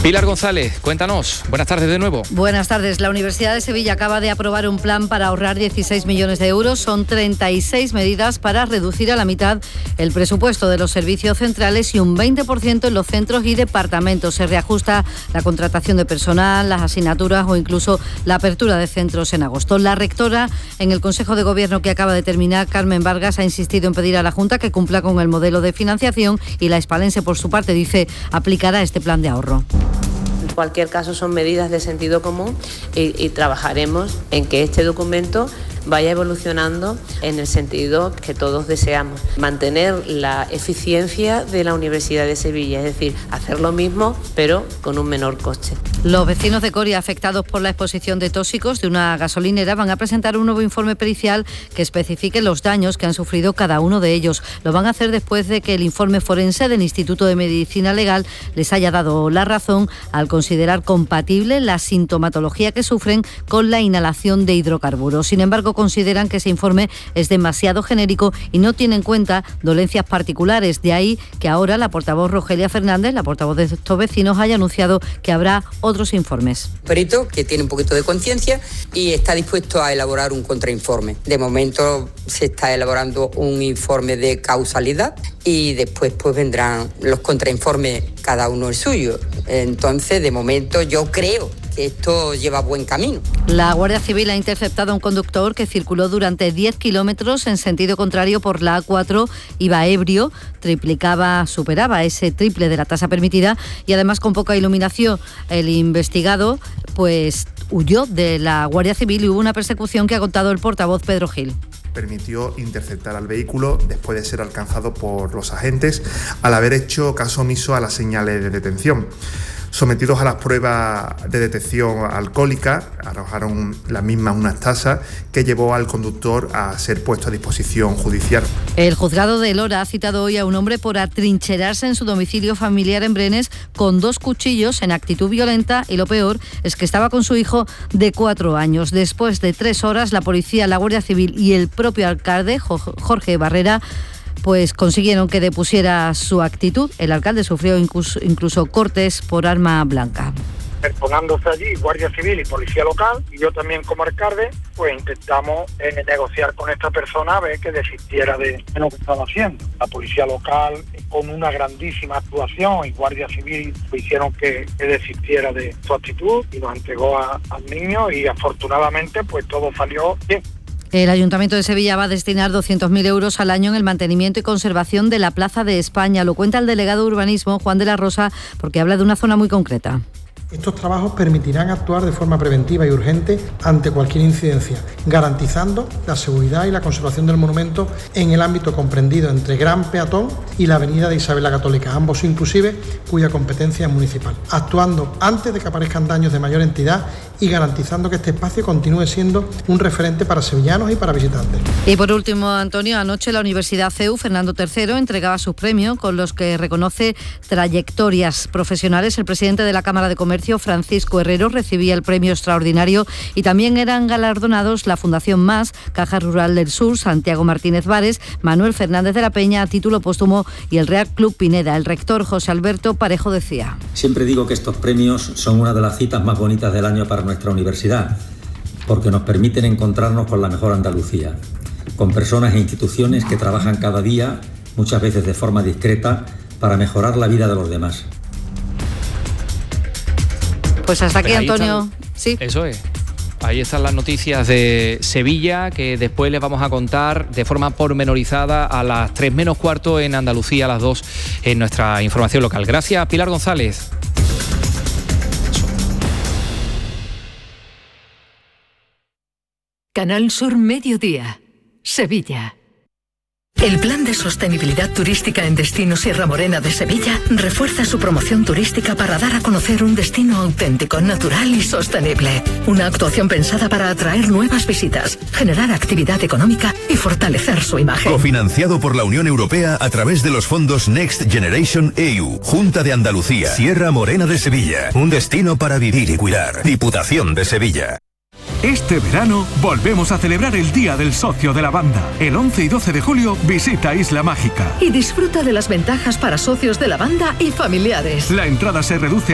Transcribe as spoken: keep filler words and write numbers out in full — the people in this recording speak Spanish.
Pilar González, cuéntanos. Buenas tardes de nuevo. Buenas tardes. La Universidad de Sevilla acaba de aprobar un plan para ahorrar dieciséis millones de euros. Son treinta y seis medidas para reducir a la mitad el presupuesto de los servicios centrales y un veinte por ciento en los centros y departamentos. Se reajusta la contratación de personal, las asignaturas o incluso la apertura de centros en agosto. La rectora, en el Consejo de Gobierno que acaba de terminar, Carmen Vargas, ha insistido en pedir a la Junta que cumpla con el modelo de financiación y la hispalense, por su parte, dice, aplicará este plan de ahorro. En cualquier caso, son medidas de sentido común y, y trabajaremos en que este documento vaya evolucionando en el sentido que todos deseamos, mantener la eficiencia de la Universidad de Sevilla, es decir, hacer lo mismo pero con un menor coste. Los vecinos de Coria afectados por la exposición de tóxicos de una gasolinera van a presentar un nuevo informe pericial que especifique los daños que han sufrido cada uno de ellos. Lo van a hacer después de que el informe forense del Instituto de Medicina Legal les haya dado la razón al considerar compatible la sintomatología que sufren con la inhalación de hidrocarburos. Sin embargo, consideran que ese informe es demasiado genérico y no tiene en cuenta dolencias particulares. De ahí que ahora la portavoz Rogelia Fernández, la portavoz de estos vecinos, haya anunciado que habrá otros informes. Perito que tiene un poquito de conciencia y está dispuesto a elaborar un contrainforme. De momento se está elaborando un informe de causalidad y después pues vendrán los contrainformes, cada uno el suyo. Entonces, de momento yo creo que esto lleva buen camino. La Guardia Civil ha interceptado a un conductor que circuló durante diez kilómetros en sentido contrario por la A cuatro, iba ebrio, triplicaba, superaba ese triple de la tasa permitida y además con poca iluminación. El investigado pues huyó de la Guardia Civil y hubo una persecución que ha contado el portavoz Pedro Gil. Permitió interceptar al vehículo después de ser alcanzado por los agentes al haber hecho caso omiso a las señales de detención. Sometidos a las pruebas de detección alcohólica, arrojaron las mismas unas tasas que llevó al conductor a ser puesto a disposición judicial. El juzgado de Lora ha citado hoy a un hombre por atrincherarse en su domicilio familiar en Brenes con dos cuchillos en actitud violenta y lo peor es que estaba con su hijo de cuatro años. Después de tres horas, la policía, la Guardia Civil y el propio alcalde, Jorge Barrera, pues consiguieron que depusiera su actitud. El alcalde sufrió incluso, incluso cortes por arma blanca. Personándose allí Guardia Civil y Policía Local, y yo también como alcalde, pues intentamos eh, negociar con esta persona a ver que desistiera de, de lo que estaba haciendo. La Policía Local, con una grandísima actuación, y Guardia Civil pues, hicieron que, que desistiera de su actitud y nos entregó a, al niño y afortunadamente pues todo salió bien. El Ayuntamiento de Sevilla va a destinar doscientos mil euros al año en el mantenimiento y conservación de la Plaza de España. Lo cuenta el delegado de Urbanismo, Juan de la Rosa, porque habla de una zona muy concreta. Estos trabajos permitirán actuar de forma preventiva y urgente ante cualquier incidencia, garantizando la seguridad y la conservación del monumento en el ámbito comprendido entre Gran Peatón y la avenida de Isabel la Católica, ambos inclusive cuya competencia es municipal, actuando antes de que aparezcan daños de mayor entidad y garantizando que este espacio continúe siendo un referente para sevillanos y para visitantes. Y por último, Antonio, anoche la Universidad C E U Fernando tercero entregaba sus premios con los que reconoce trayectorias profesionales. El presidente de la Cámara de Comercio, Francisco Herrero, recibía el premio extraordinario y también eran galardonados la Fundación Más, Caja Rural del Sur, Santiago Martínez Vares, Manuel Fernández de la Peña a título póstumo y el Real Club Pineda. El rector José Alberto Parejo decía: siempre digo que estos premios son una de las citas más bonitas del año para nuestra universidad, porque nos permiten encontrarnos con la mejor Andalucía, con personas e instituciones que trabajan cada día, muchas veces de forma discreta, para mejorar la vida de los demás. Pues hasta aquí, Antonio. Están, sí. Eso es. Ahí están las noticias de Sevilla, que después les vamos a contar de forma pormenorizada a las tres menos cuarto en Andalucía, a las dos en nuestra información local. Gracias, Pilar González. Canal Sur Mediodía, Sevilla. El Plan de Sostenibilidad Turística en Destino Sierra Morena de Sevilla refuerza su promoción turística para dar a conocer un destino auténtico, natural y sostenible. Una actuación pensada para atraer nuevas visitas, generar actividad económica y fortalecer su imagen. Cofinanciado por la Unión Europea a través de los fondos Next Generation E U, Junta de Andalucía, Sierra Morena de Sevilla. Un destino para vivir y cuidar. Diputación de Sevilla. Este verano volvemos a celebrar el Día del Socio de la Banda. El once y doce de julio visita Isla Mágica. Y disfruta de las ventajas para socios de la banda y familiares. La entrada se reduce